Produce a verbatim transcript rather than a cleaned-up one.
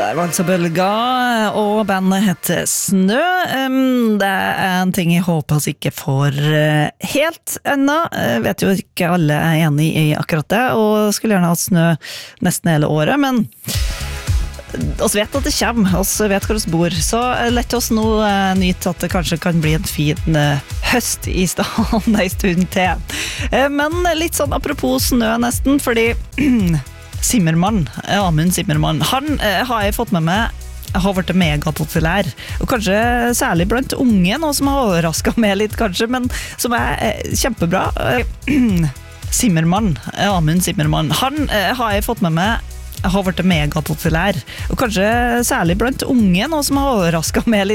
Der var altså Bølga, og bandet heter Snø. Um, det er en ting jeg håper oss ikke får uh, helt enda. Jeg vet jo ikke alle er enig i akkurat det, og skulle gjerne hatt snø nesten hele året, men oss vet at det kommer, oss vet hvor oss bor, så lett oss nå uh, nyte at det kanskje kan bli en fin uh, høst i stedet en stund til. Uh, men litt sånn apropos snø nesten, fordi Zimmermann, Amund Zimmermann, han eh, har jeg fått med meg har vært megapopulær, og kanskje særlig blant unge, noe som har overrasket meg litt kanskje, men som er eh, kjempebra. Eh, Zimmermann, Amund Zimmermann, han eh, har jeg fått med meg har vært megapopulær, og kanskje særlig blant unge, noe som har overrasket meg litt.